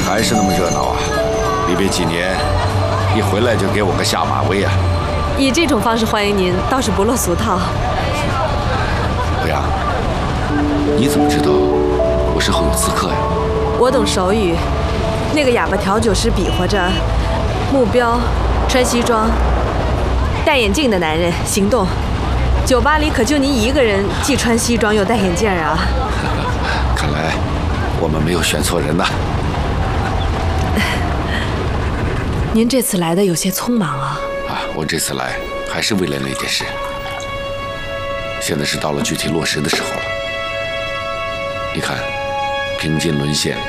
还是那么热闹啊！离别几年，一回来就给我个下马威啊！ 以这种方式欢迎您，倒是不落俗套。 欧阳，你怎么知道我身后有刺客呀？ 我懂手语，那个哑巴调酒师比划着，目标，穿西装，戴眼镜的男人，行动。酒吧里可就您一个人，既穿西装又戴眼镜啊！ 看来我们没有选错人呐。 您这次来的有些匆忙啊。 我这次来还是为了那件事。现在是到了具体落实的时候了。你看，平津沦陷，